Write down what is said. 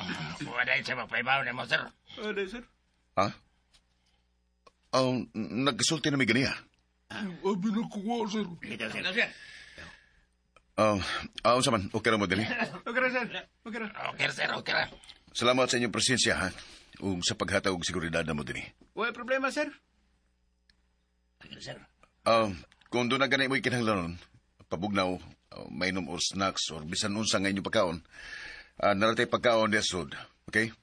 Wala siya magpaibaw na mo, sir. Ada, sir. Ha? Nagkasulti na may ganiya. Abi na kuha, sir. Dito, sir. Unsa man, okay ra mo dali. Okay na, sir. Okay na. Okay, sir, okay na. Salamat sa inyong presensya, ha? Ug sa paghatag og seguridad na mo dini. Wala problema, sir. Okay, sir. Kung doon na ganay mo ikinahanglanon, pabugnaw, mainom or snacks or bisan unsa nga inyong pagkaon, naratay pagkaon di asod. Okay?